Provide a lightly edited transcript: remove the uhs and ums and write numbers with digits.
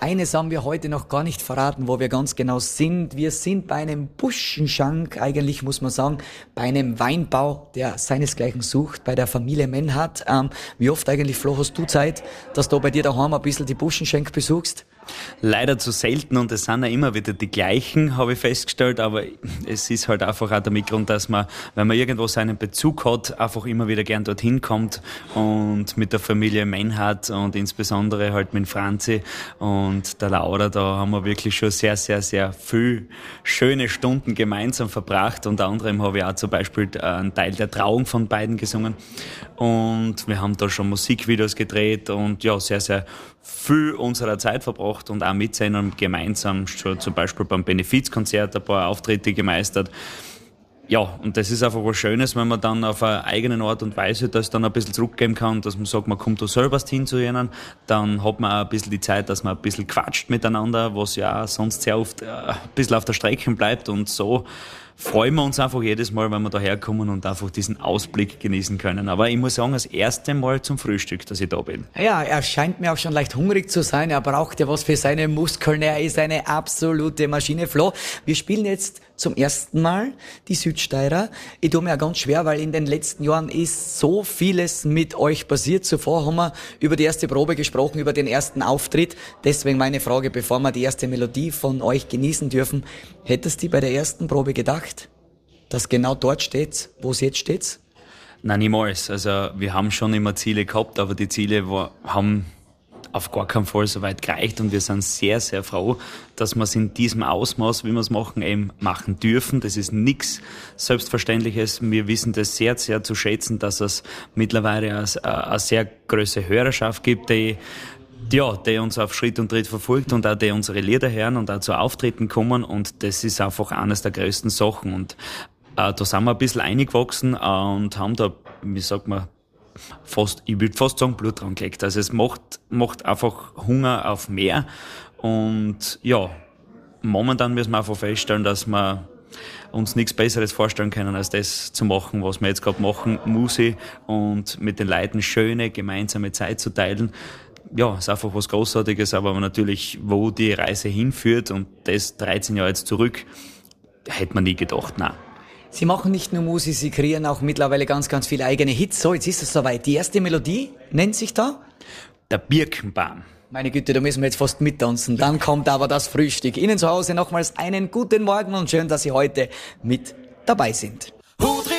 Eines haben wir heute noch gar nicht verraten, wo wir ganz genau sind. Wir sind bei einem Buschenschank, eigentlich muss man sagen, bei einem Weinbau, der seinesgleichen sucht, bei der Familie Menhardt. Wie oft eigentlich, Flo, hast du Zeit, dass du bei dir daheim ein bisschen die Buschenschenk besuchst? Leider zu selten und es sind ja immer wieder die gleichen, habe ich festgestellt, aber es ist halt einfach auch der Grund, dass man, wenn man irgendwo seinen Bezug hat, einfach immer wieder gern dorthin kommt und mit der Familie Menhardt und insbesondere halt mit Franzi und der Laura, da haben wir wirklich schon sehr, sehr, sehr viel schöne Stunden gemeinsam verbracht. Unter anderem habe ich auch zum Beispiel einen Teil der Trauung von beiden gesungen und wir haben da schon Musikvideos gedreht und ja, sehr, sehr viel unserer Zeit verbracht und auch mit ihnen gemeinsam schon zum Beispiel beim Benefizkonzert ein paar Auftritte gemeistert. Ja, und das ist einfach was Schönes, wenn man dann auf eine eigene Art und Weise das dann ein bisschen zurückgeben kann, dass man sagt, man kommt da selber hin zu ihnen, dann hat man auch ein bisschen die Zeit, dass man ein bisschen quatscht miteinander, was ja auch sonst sehr oft ein bisschen auf der Strecke bleibt und so freuen wir uns einfach jedes Mal, wenn wir da herkommen und einfach diesen Ausblick genießen können. Aber ich muss sagen, das erste Mal zum Frühstück, dass ich da bin. Ja, er scheint mir auch schon leicht hungrig zu sein. Er braucht ja was für seine Muskeln. Er ist eine absolute Maschine. Flo, wir spielen jetzt zum ersten Mal die Südsteirer. Ich tue mir ja ganz schwer, weil in den letzten Jahren ist so vieles mit euch passiert. Zuvor haben wir über die erste Probe gesprochen, über den ersten Auftritt. Deswegen meine Frage, bevor wir die erste Melodie von euch genießen dürfen. Hättest du bei der ersten Probe gedacht, dass genau dort steht, wo es jetzt steht? Nein, niemals. Also wir haben schon immer Ziele gehabt, aber die Ziele haben auf gar keinen Fall so weit gereicht und wir sind sehr, sehr froh, dass wir es in diesem Ausmaß, wie wir es machen, eben machen dürfen. Das ist nichts Selbstverständliches. Wir wissen das sehr, sehr zu schätzen, dass es mittlerweile eine sehr große Hörerschaft gibt, die uns auf Schritt und Tritt verfolgt und auch die unsere Lieder hören und auch zu Auftritten kommen und das ist einfach eines der größten Sachen und da sind wir ein bisschen eingewachsen und haben da, wie sagt man, ich würde fast sagen, Blut dran gelegt. Also es macht einfach Hunger auf mehr und ja, momentan müssen wir einfach feststellen, dass wir uns nichts Besseres vorstellen können, als das zu machen, was wir jetzt gerade machen, Musik und mit den Leuten schöne gemeinsame Zeit zu teilen. Ja, ist einfach was Großartiges, aber natürlich, wo die Reise hinführt und das 13 Jahre jetzt zurück, hätte man nie gedacht, nein. Sie machen nicht nur Musik, Sie kreieren auch mittlerweile ganz, ganz viele eigene Hits. So, jetzt ist es soweit. Die erste Melodie nennt sich da? Der Birkenbaum. Meine Güte, da müssen wir jetzt fast mittanzen. Dann kommt aber das Frühstück. Ihnen zu Hause nochmals einen guten Morgen und schön, dass Sie heute mit dabei sind.